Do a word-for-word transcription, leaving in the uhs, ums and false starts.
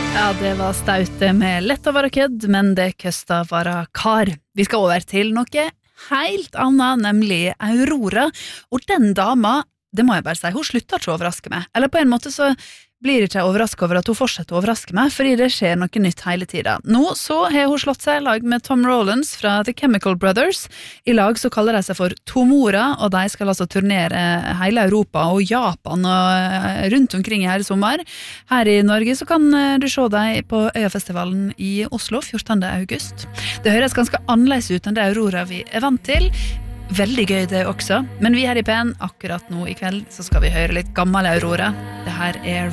Ja, det var staute med lett å være kødd, men det køsta være kar. Vi skal over til noe helt annet, nemlig Aurora. Og den dama, det må jeg bare si, hun slutter ikke å overraske meg. Eller på en måte så blir jeg ikke overrasket over at hun fortsetter å overraske meg, fordi det skjer noe nytt hele tiden. Nå så har hun slått seg i lag med Tom Rowlands fra The Chemical Brothers. I lag så kaller de seg for Tomora, og de skal altså turnere hele Europa og Japan og rundt omkring i hele sommer. Her i Norge så kan du se dem på Øyafestivalen i Oslo fjortende august. Det høres ganske annerledes ut enn det Aurora vi er vant til. Veldig gøy det også, men vi her i P N akkurat nå i kveld så skal vi høre litt gammel Aurora. Det her er